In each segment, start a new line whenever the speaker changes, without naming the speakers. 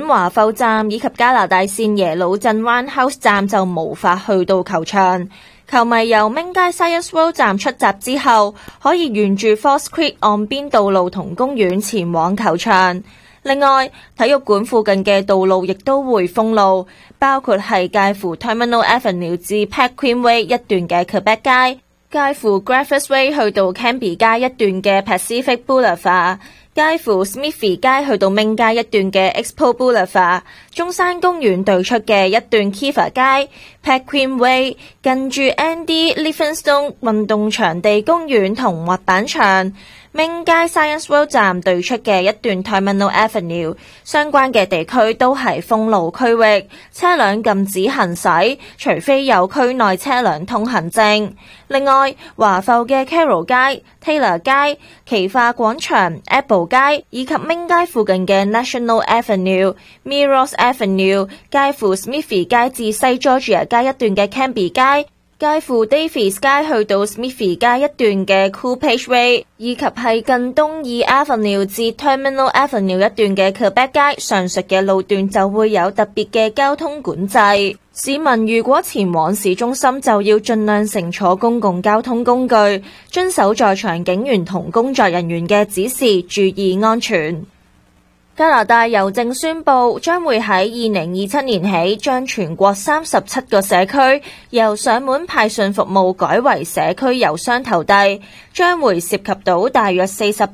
本華埠站以及加拿大線耶魯鎮 Roundhouse 站就無法去到球場。球迷由明街 Science Road 站出閘之後，可以沿住 Foss Creek 岸邊道路同公園前往球場。另外，體育館附近嘅道路亦都會封路，包括係介乎 Terminal Avenue 至 Paquin Way 一段嘅 Quebec 街，介乎 Griffiths Way 去到 Cambie 街一段嘅 Pacific Boulevard，介乎 Smithy 街去到明街一段嘅 Expo Boulevard， 中山公園對出嘅一段 Kiva 街 Paquin Way， 近住 Andy Livingstone 運動場地公園同滑板場，明街 Science Road 站對出嘅一段 Terminal Avenue， 相關嘅地區都係封路區域，車輛禁止行駛，除非有區內車輛通行證。另外，華埠嘅 Carroll 街、Taylor 街、奇化廣場、Apple 街以及明街附近嘅 National Avenue、Meros Avenue， 介乎 Smithy 街至西 Georgia 街一段嘅 Cambie 街，介乎 Davies 街去到 Smithy 街一段嘅 Coolpage Way， 以及係近東義 Avenue 至 Terminal Avenue 一段嘅 Quebec 街，上述嘅路段就會有特別嘅交通管制。市民如果前往市中心，就要盡量乘坐公共交通工具，遵守在場警員同工作人員嘅指示，注意安全。加拿大郵政宣布，將會喺2027年起，將全國37個社區由上門派信服務改為社區郵箱投遞，將會涉及到大約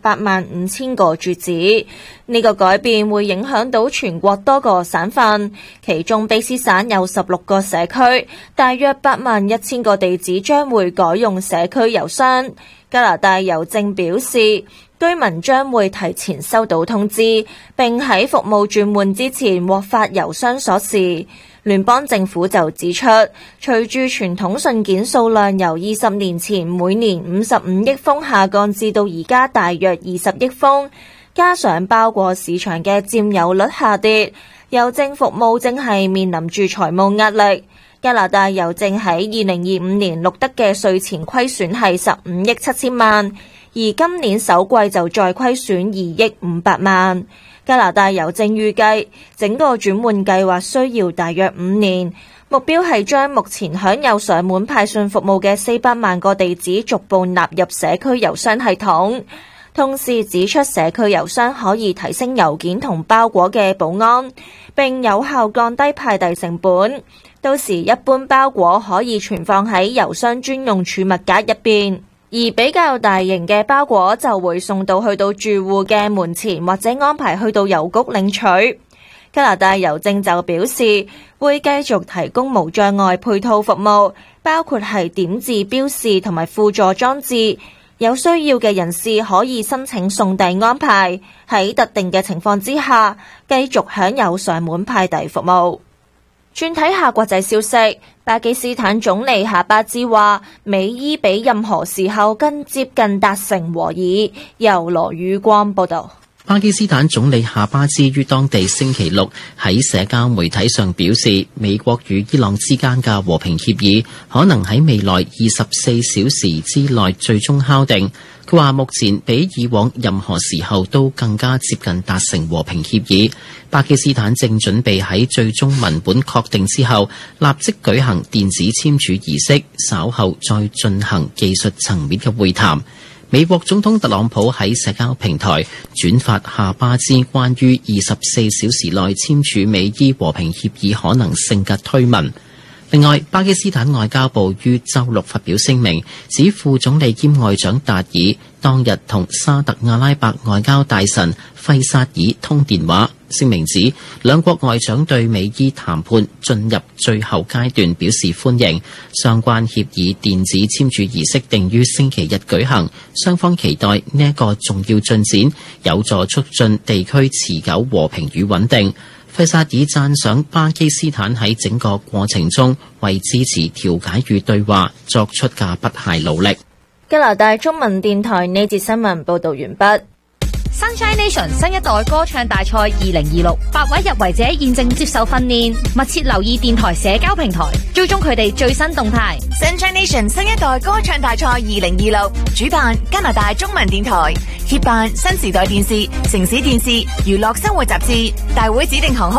485000個住址。呢個改變會影響到全國多個省份，其中卑詩省有16個社區，大約81000個地址將會改用社區郵箱。加拿大郵政表示，居民將會提前收到通知，並喺服務轉換之前獲發郵箱鎖匙。聯邦政府就指出，隨住傳統信件數量由20年前每年55億封下降至到而家大約20億封，加上包裹市場嘅佔有率下跌，郵政服務正係面臨住財務壓力。加拿大郵政喺2025年錄得嘅稅前虧損係15億7000萬，而今年首季就再虧損2億500萬。加拿大郵政預計整個轉換計劃需要大約5年，目標係將目前享有上門派信服務嘅400萬個地址逐步納入社區郵箱系統。同時指出，社區郵箱可以提升郵件同包裹嘅保安，並有效降低派遞成本。到時一般包裹可以存放喺郵箱專用儲物格入邊，而比較大型嘅包裹就會送到去到住戶嘅門前，或者安排去到郵局領取。加拿大郵政就表示，會繼續提供無障礙配套服務，包括係點字標示同埋輔助裝置。有需要嘅人士可以申請送遞安排，喺特定嘅情況之下，繼續享有上門派遞服務。轉睇下國際消息，巴基斯坦總理夏巴茲話，美伊比任何時候更接近達成和議。由羅宇光報道。
巴基斯坦總理夏巴茲於當地星期六喺社交媒體上表示，美國與伊朗之間嘅和平協議可能喺未來24小時之內最終敲定。佢話目前比以往任何時候都更加接近達成和平協議。巴基斯坦正準備喺最終文本確定之後立即舉行電子簽署儀式，稍後再進行技術層面嘅會談。美國總統特朗普喺社交平台轉發夏巴茲關於24小時內簽署美伊和平協議可能性嘅推文。另外，巴基斯坦外交部於週六發表聲明，指副總理兼外長達爾當日同沙特阿拉伯外交大臣費薩爾通電話。聲明指兩國外長對美伊談判進入最後階段表示歡迎，相關協議電子簽署儀式定於星期日舉行，雙方期待呢一個重要進展有助促進地區持久和平與穩定。費薩爾讚賞巴基斯坦喺整個過程中為支持調解與對話作出嘅不懈努力。
加拿大中文電台呢節新聞報道完畢。
Sunshine Nation 新一代歌唱大賽2026，8位入圍者現正接受訓練，密切留意電台社交平台，追蹤佢哋最新動態。
Sunshine Nation 新一代歌唱大賽2026，主辦加拿大中文電台，協辦新時代電視、城市電視、娛樂生活雜誌，大會指定航空